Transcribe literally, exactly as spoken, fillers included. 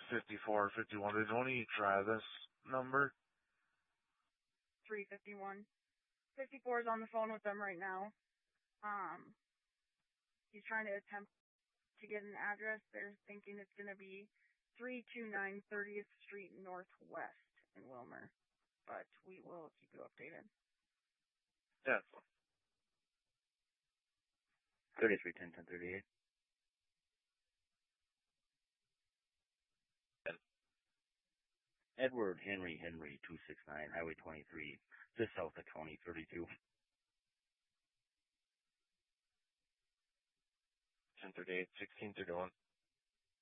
fifty-four, fifty-one. Did only try this number? three fifty-one. fifty-four is on the phone with them right now. Um, he's trying to attempt to get an address. They're thinking it's going to be three two nine thirtieth Street Northwest in Wilmer. But we will keep you updated. Yeah. thirty-three ten ten thirty-eight. Edward Henry Henry two six nine Highway twenty-three, just south of County thirty-two. ten thirty-eight, sixteen thirty-one.